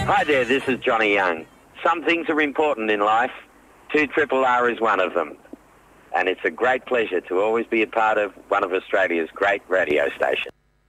Hi there, this is Johnny Young. Some things are important in life. 2RRR is one of them. And it's a great pleasure to always be a part of one of Australia's great radio stations.